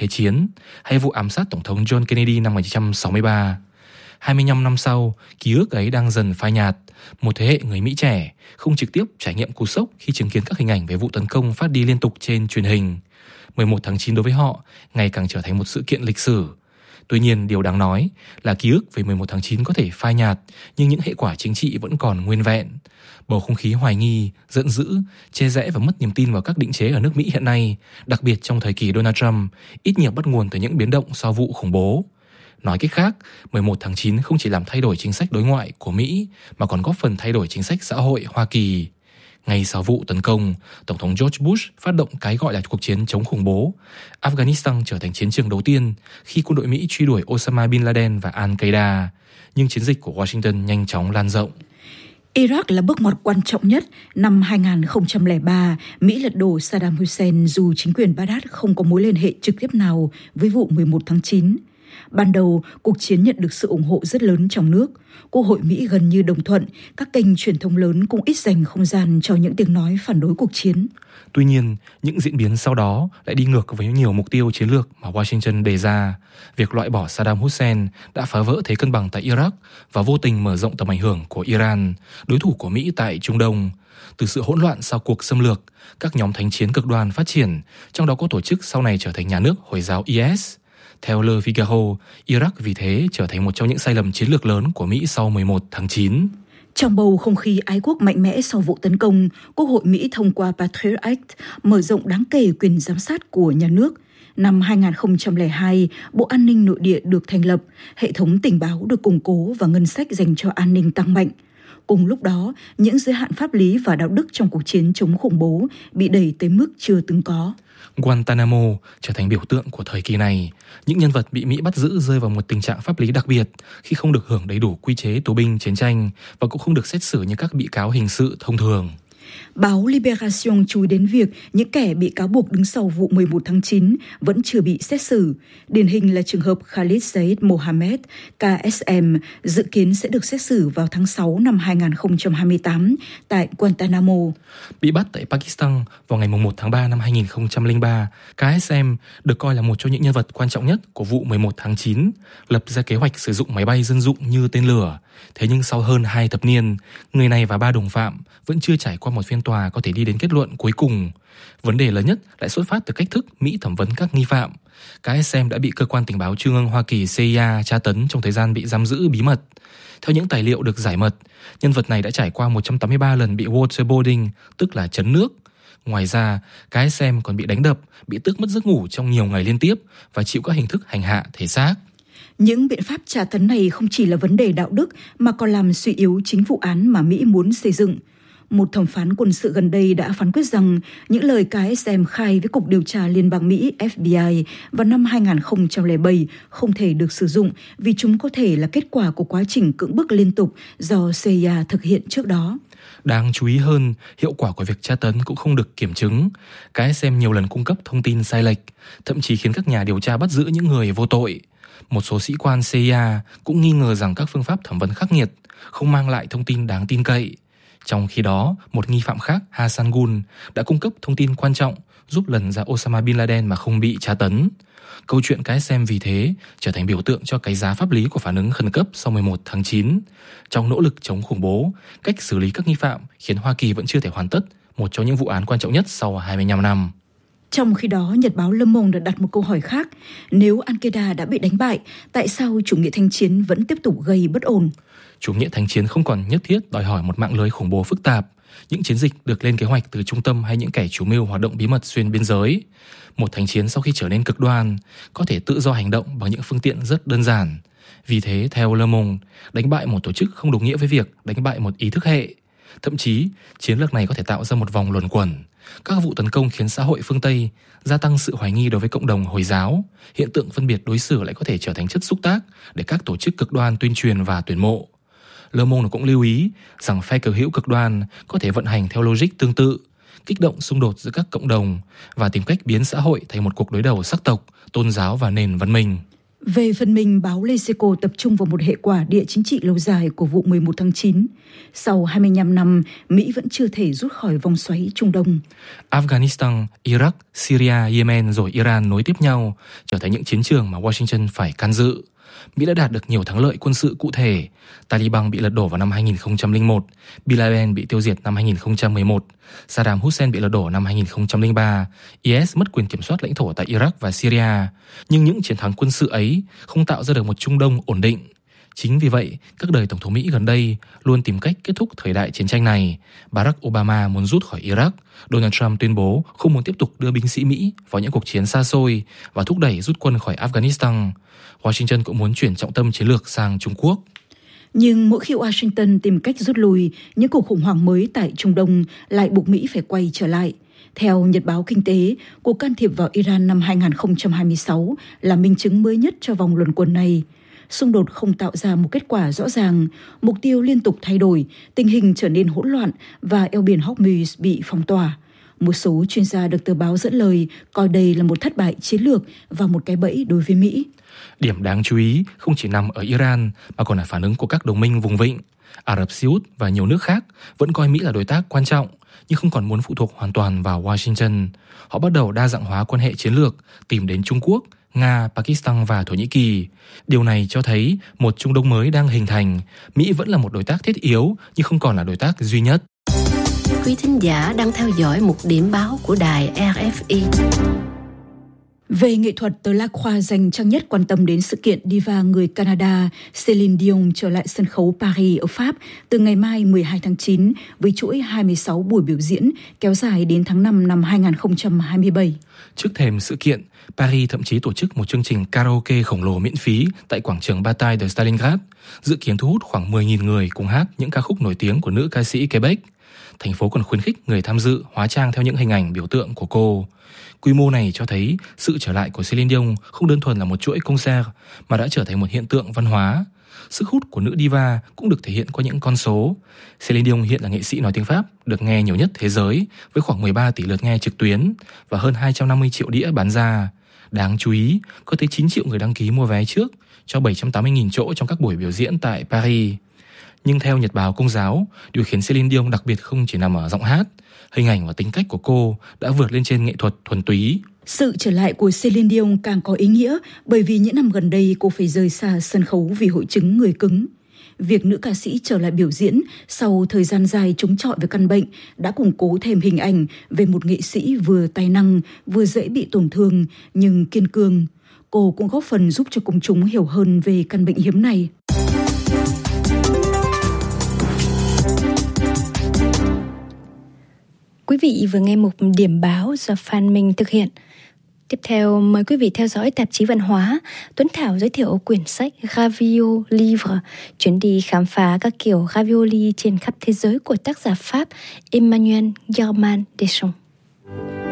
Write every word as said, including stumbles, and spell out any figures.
Thế chiến, hay vụ ám sát Tổng thống John Kennedy năm một nghìn chín trăm sáu mươi ba. hai mươi lăm năm sau, ký ức ấy đang dần phai nhạt. Một thế hệ người Mỹ trẻ không trực tiếp trải nghiệm cú sốc khi chứng kiến các hình ảnh về vụ tấn công phát đi liên tục trên truyền hình. mười một tháng chín đối với họ ngày càng trở thành một sự kiện lịch sử. Tuy nhiên, điều đáng nói là ký ức về mười một tháng chín có thể phai nhạt, nhưng những hệ quả chính trị vẫn còn nguyên vẹn. Bầu không khí hoài nghi, giận dữ, chê rẽ và mất niềm tin vào các định chế ở nước Mỹ hiện nay, đặc biệt trong thời kỳ Donald Trump, ít nhiều bắt nguồn từ những biến động sau vụ khủng bố. Nói cách khác, mười một tháng chín không chỉ làm thay đổi chính sách đối ngoại của Mỹ, mà còn góp phần thay đổi chính sách xã hội Hoa Kỳ. Ngay sau vụ tấn công, Tổng thống George Bush phát động cái gọi là cuộc chiến chống khủng bố. Afghanistan trở thành chiến trường đầu tiên khi quân đội Mỹ truy đuổi Osama Bin Laden và Al-Qaeda. Nhưng chiến dịch của Washington nhanh chóng lan rộng. Iraq là bước ngoặt quan trọng nhất. Năm hai không không ba, Mỹ lật đổ Saddam Hussein dù chính quyền Baghdad không có mối liên hệ trực tiếp nào với vụ mười một tháng chín. Ban đầu, cuộc chiến nhận được sự ủng hộ rất lớn trong nước. Quốc hội Mỹ gần như đồng thuận, các kênh truyền thông lớn cũng ít dành không gian cho những tiếng nói phản đối cuộc chiến. Tuy nhiên, những diễn biến sau đó lại đi ngược với nhiều mục tiêu chiến lược mà Washington đề ra. Việc loại bỏ Saddam Hussein đã phá vỡ thế cân bằng tại Iraq và vô tình mở rộng tầm ảnh hưởng của Iran, đối thủ của Mỹ tại Trung Đông. Từ sự hỗn loạn sau cuộc xâm lược, các nhóm thánh chiến cực đoan phát triển, trong đó có tổ chức sau này trở thành nhà nước Hồi giáo i ét. Theo Le Figaro, Iraq vì thế trở thành một trong những sai lầm chiến lược lớn của Mỹ sau mười một tháng chín. Trong bầu không khí ái quốc mạnh mẽ sau vụ tấn công, Quốc hội Mỹ thông qua Patriot Act, mở rộng đáng kể quyền giám sát của nhà nước. Năm hai không không hai, Bộ An ninh Nội địa được thành lập, hệ thống tình báo được củng cố và ngân sách dành cho an ninh tăng mạnh. Cùng lúc đó, những giới hạn pháp lý và đạo đức trong cuộc chiến chống khủng bố bị đẩy tới mức chưa từng có. Guantanamo trở thành biểu tượng của thời kỳ này. Những nhân vật bị Mỹ bắt giữ rơi vào một tình trạng pháp lý đặc biệt khi không được hưởng đầy đủ quy chế tù binh chiến tranh và cũng không được xét xử như các bị cáo hình sự thông thường. Báo Libération chú ý đến việc những kẻ bị cáo buộc đứng sau vụ mười một tháng chín vẫn chưa bị xét xử. Điển hình là trường hợp Khalid Said Mohammed, ca ét em, dự kiến sẽ được xét xử vào tháng sáu năm hai không hai tám tại Guantanamo. Bị bắt tại Pakistan vào ngày một tháng ba năm hai nghìn không trăm lẻ ba, ca ét em được coi là một trong những nhân vật quan trọng nhất của vụ mười một tháng chín, lập ra kế hoạch sử dụng máy bay dân dụng như tên lửa. Thế nhưng sau hơn hai thập niên, người này và ba đồng phạm vẫn chưa trải qua một phiên tòa có thể đi đến kết luận cuối cùng. Vấn đề lớn nhất lại xuất phát từ cách thức Mỹ thẩm vấn các nghi phạm. ca ét em đã bị cơ quan tình báo Trung ương Hoa Kỳ xê i a tra tấn trong thời gian bị giam giữ bí mật. Theo những tài liệu được giải mật, nhân vật này đã trải qua một trăm tám mươi ba lần bị waterboarding, tức là chấn nước. Ngoài ra, ca ét em còn bị đánh đập, bị tước mất giấc ngủ trong nhiều ngày liên tiếp và chịu các hình thức hành hạ thể xác. Những biện pháp tra tấn này không chỉ là vấn đề đạo đức mà còn làm suy yếu chính vụ án mà Mỹ muốn xây dựng. Một thẩm phán quân sự gần đây đã phán quyết rằng những lời ca ét em khai với Cục Điều tra Liên bang Mỹ ép bê i vào năm hai không không bảy không thể được sử dụng vì chúng có thể là kết quả của quá trình cưỡng bức liên tục do xê i a thực hiện trước đó. Đáng chú ý hơn, hiệu quả của việc tra tấn cũng không được kiểm chứng. ca ét em nhiều lần cung cấp thông tin sai lệch, thậm chí khiến các nhà điều tra bắt giữ những người vô tội. Một số sĩ quan xê i a cũng nghi ngờ rằng các phương pháp thẩm vấn khắc nghiệt không mang lại thông tin đáng tin cậy. Trong khi đó, một nghi phạm khác, Hassan Ghul, đã cung cấp thông tin quan trọng giúp lần ra Osama Bin Laden mà không bị tra tấn. Câu chuyện ca ét em vì thế trở thành biểu tượng cho cái giá pháp lý của phản ứng khẩn cấp sau mười một tháng chín. Trong nỗ lực chống khủng bố, cách xử lý các nghi phạm khiến Hoa Kỳ vẫn chưa thể hoàn tất một trong những vụ án quan trọng nhất sau hai mươi lăm năm. Trong khi đó, Nhật báo Le Monde đã đặt một câu hỏi khác. Nếu Al-Qaeda đã bị đánh bại, tại sao chủ nghĩa thanh chiến vẫn tiếp tục gây bất ổn? Chủ nghĩa thanh chiến không còn nhất thiết đòi hỏi một mạng lưới khủng bố phức tạp, những chiến dịch được lên kế hoạch từ trung tâm hay những kẻ chủ mưu hoạt động bí mật xuyên biên giới. Một thanh chiến sau khi trở nên cực đoan có thể tự do hành động bằng những phương tiện rất đơn giản. Vì thế, theo Le Monde, đánh bại một tổ chức không đồng nghĩa với việc đánh bại một ý thức hệ. Thậm chí, chiến lược này có thể tạo ra một vòng luẩn quẩn. Các vụ tấn công khiến xã hội phương Tây gia tăng sự hoài nghi đối với cộng đồng Hồi giáo. Hiện tượng phân biệt đối xử lại có thể trở thành chất xúc tác để các tổ chức cực đoan tuyên truyền và tuyển mộ. Le Monde cũng lưu ý rằng phe cực hữu cực đoan có thể vận hành theo logic tương tự, kích động xung đột giữa các cộng đồng và tìm cách biến xã hội thành một cuộc đối đầu sắc tộc, tôn giáo và nền văn minh. Về phần mình, báo Leseco tập trung vào một hệ quả địa chính trị lâu dài của vụ mười một tháng chín. Sau hai mươi lăm năm, Mỹ vẫn chưa thể rút khỏi vòng xoáy Trung Đông. Afghanistan, Iraq, Syria, Yemen rồi Iran nối tiếp nhau, trở thành những chiến trường mà Washington phải can dự. Mỹ đã đạt được nhiều thắng lợi quân sự cụ thể. Taliban bị lật đổ vào năm hai nghìn không trăm lẻ một, Bin Laden bị tiêu diệt năm hai nghìn không trăm mười một, Saddam Hussein bị lật đổ năm hai nghìn không trăm lẻ ba, i ét mất quyền kiểm soát lãnh thổ tại Iraq và Syria. Nhưng những chiến thắng quân sự ấy không tạo ra được một Trung Đông ổn định. Chính vì vậy, các đời Tổng thống Mỹ gần đây luôn tìm cách kết thúc thời đại chiến tranh này. Barack Obama muốn rút khỏi Iraq, Donald Trump tuyên bố không muốn tiếp tục đưa binh sĩ Mỹ vào những cuộc chiến xa xôi và thúc đẩy rút quân khỏi Afghanistan. Washington cũng muốn chuyển trọng tâm chiến lược sang Trung Quốc. Nhưng mỗi khi Washington tìm cách rút lui, những cuộc khủng hoảng mới tại Trung Đông lại buộc Mỹ phải quay trở lại. Theo Nhật báo Kinh tế, cuộc can thiệp vào Iran năm hai nghìn không trăm hai mươi sáu là minh chứng mới nhất cho vòng luẩn quẩn này. Xung đột không tạo ra một kết quả rõ ràng, mục tiêu liên tục thay đổi, tình hình trở nên hỗn loạn và eo biển Hormuz bị phong tỏa. Một số chuyên gia được tờ báo dẫn lời coi đây là một thất bại chiến lược và một cái bẫy đối với Mỹ. Điểm đáng chú ý không chỉ nằm ở Iran mà còn là phản ứng của các đồng minh vùng vịnh. Ả Rập Xê Út và nhiều nước khác vẫn coi Mỹ là đối tác quan trọng nhưng không còn muốn phụ thuộc hoàn toàn vào Washington. Họ bắt đầu đa dạng hóa quan hệ chiến lược, tìm đến Trung Quốc, Nga, Pakistan và Thổ Nhĩ Kỳ. Điều này cho thấy một Trung Đông mới đang hình thành. Mỹ vẫn là một đối tác thiết yếu nhưng không còn là đối tác duy nhất. Quý thính giả đang theo dõi một điểm báo của đài rờ ép i. Về nghệ thuật, tờ La Croix dành trang nhất quan tâm đến sự kiện diva người Canada Céline Dion trở lại sân khấu Paris ở Pháp từ ngày mai mười hai tháng chín với chuỗi hai mươi sáu buổi biểu diễn kéo dài đến tháng năm năm hai nghìn không trăm hai mươi bảy. Trước thềm sự kiện, Paris thậm chí tổ chức một chương trình karaoke khổng lồ miễn phí tại quảng trường Bataille de Stalingrad, dự kiến thu hút khoảng mười nghìn người cùng hát những ca khúc nổi tiếng của nữ ca sĩ Quebec. Thành phố còn khuyến khích người tham dự hóa trang theo những hình ảnh biểu tượng của cô. Quy mô này cho thấy sự trở lại của Céline Dion không đơn thuần là một chuỗi concert mà đã trở thành một hiện tượng văn hóa. Sức hút của nữ diva cũng được thể hiện qua những con số. Céline Dion hiện là nghệ sĩ nói tiếng Pháp được nghe nhiều nhất thế giới với khoảng mười ba tỷ lượt nghe trực tuyến và hơn hai trăm năm mươi triệu đĩa bán ra. Đáng chú ý, có tới chín triệu người đăng ký mua vé trước cho bảy trăm tám mươi nghìn chỗ trong các buổi biểu diễn tại Paris. Nhưng theo Nhật báo Công giáo, điều khiến Céline Dion đặc biệt không chỉ nằm ở giọng hát, hình ảnh và tính cách của cô đã vượt lên trên nghệ thuật thuần túy. Sự trở lại của Céline Dion càng có ý nghĩa bởi vì những năm gần đây cô phải rời xa sân khấu vì hội chứng người cứng. Việc nữ ca sĩ trở lại biểu diễn sau thời gian dài chống chọi với căn bệnh đã củng cố thêm hình ảnh về một nghệ sĩ vừa tài năng, vừa dễ bị tổn thương nhưng kiên cường. Cô cũng góp phần giúp cho công chúng hiểu hơn về căn bệnh hiếm này. Quý vị vừa nghe một điểm báo do Phan Minh thực hiện. Tiếp theo, mời quý vị theo dõi tạp chí văn hóa. Tuấn Thảo giới thiệu quyển sách Ravioli Livre, chuyến đi khám phá các kiểu ravioli trên khắp thế giới của tác giả Pháp Emmanuel Germain Deschamps.